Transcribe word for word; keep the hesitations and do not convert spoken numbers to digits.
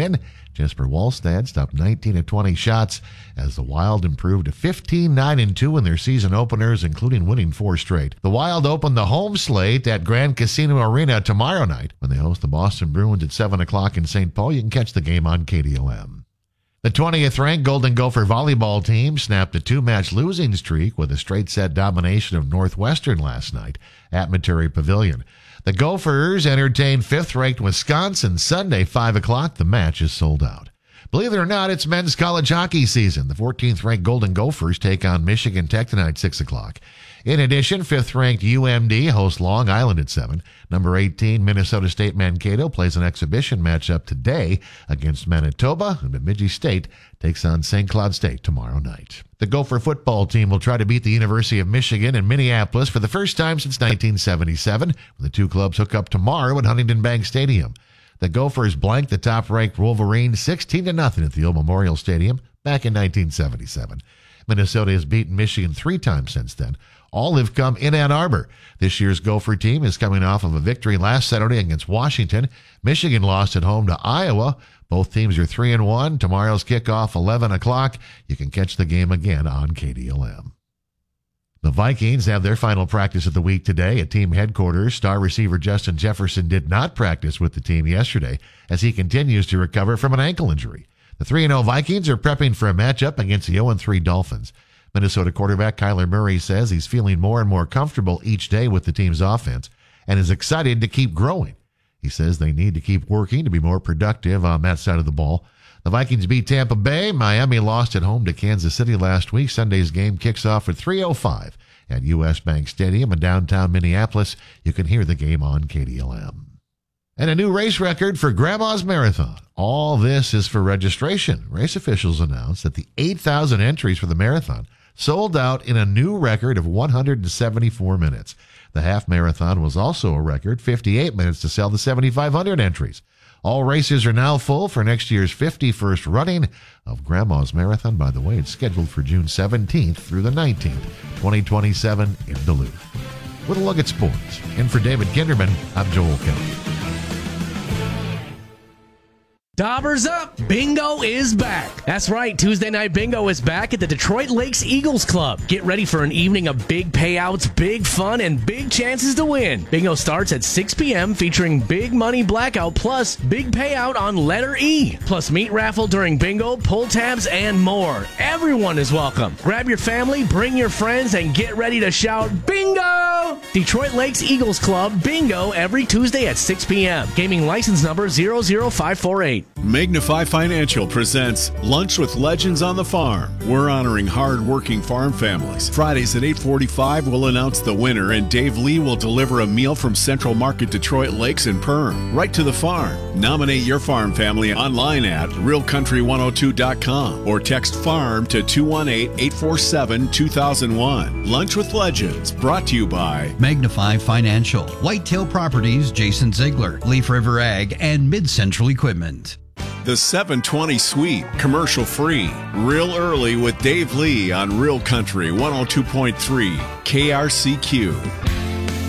win. Jesper Wallstad stopped nineteen of twenty shots as the Wild improved to fifteen nine and two in their season openers, including winning four straight. The Wild open the home slate at Grand Casino Arena tomorrow night when they host the Boston Bruins at seven o'clock in Saint Paul. You can catch the game on K D L M. The twentieth-ranked Golden Gopher volleyball team snapped a two-match losing streak with a straight-set domination of Northwestern last night at Metairie Pavilion. The Gophers entertained fifth-ranked Wisconsin Sunday, five o'clock. The match is sold out. Believe it or not, it's men's college hockey season. The fourteenth-ranked Golden Gophers take on Michigan Tech tonight, six o'clock. In addition, fifth-ranked U M D hosts Long Island at seven. Number eighteen, Minnesota State Mankato plays an exhibition matchup today against Manitoba, and Bemidji State takes on Saint Cloud State tomorrow night. The Gopher football team will try to beat the University of Michigan in Minneapolis for the first time since nineteen seventy-seven, when the two clubs hook up tomorrow at Huntington Bank Stadium. The Gophers blanked the top-ranked Wolverines sixteen to nothing at the old Memorial Stadium back in nineteen seventy-seven. Minnesota has beaten Michigan three times since then. All have come in Ann Arbor. This year's Gopher team is coming off of a victory last Saturday against Washington. Michigan lost at home to Iowa. Both teams are three and one. Tomorrow's kickoff, eleven o'clock. You can catch the game again on K D L M. The Vikings have their final practice of the week today at team headquarters. Star receiver Justin Jefferson did not practice with the team yesterday as he continues to recover from an ankle injury. The three and oh Vikings are prepping for a matchup against the oh and three Dolphins. Minnesota quarterback Kyler Murray says he's feeling more and more comfortable each day with the team's offense and is excited to keep growing. He says they need to keep working to be more productive on that side of the ball. The Vikings beat Tampa Bay. Miami lost at home to Kansas City last week. Sunday's game kicks off at three oh five at U S Bank Stadium in downtown Minneapolis. You can hear the game on K D L M. And a new race record for Grandma's Marathon. All this is for registration. Race officials announced that the eight thousand entries for the marathon sold out in a new record of one hundred seventy-four minutes. The half marathon was also a record, fifty-eight minutes to sell the seventy-five hundred entries. All races are now full for next year's fifty-first running of Grandma's Marathon. By the way, it's scheduled for June seventeenth through the nineteenth, twenty twenty-seven in Duluth. With a look at sports. And for David Kinderman, I'm Joel Kelly. Daubers up! Bingo is back. That's right, Tuesday Night Bingo is back at the Detroit Lakes Eagles Club. Get ready for an evening of big payouts, big fun, and big chances to win. Bingo starts at six p.m. featuring big money blackout plus big payout on letter E. Plus meat raffle during bingo, pull tabs, and more. Everyone is welcome. Grab your family, bring your friends, and get ready to shout bingo! Detroit Lakes Eagles Club Bingo every Tuesday at six p.m. Gaming license number zero zero five four eight. Magnify Financial presents Lunch with Legends on the Farm. We're honoring hard-working farm families. Fridays at eight forty-five, we'll announce the winner, and Dave Lee will deliver a meal from Central Market Detroit Lakes and Perm, right to the farm. Nominate your farm family online at real country one oh two dot com or text FARM to two one eight, eight four seven, two thousand one. Lunch with Legends, brought to you by Magnify Financial, Whitetail Properties, Jason Ziegler, Leaf River Ag, and Mid-Central Equipment. The seven twenty Suite, commercial free. Real early with Dave Lee on Real Country one oh two point three K R C Q.